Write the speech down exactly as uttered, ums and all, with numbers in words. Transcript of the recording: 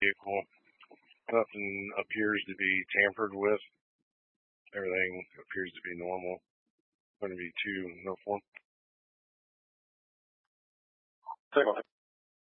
vehicle. Nothing appears to be tampered with. Everything appears to be normal. Going to be two, no form. Second one.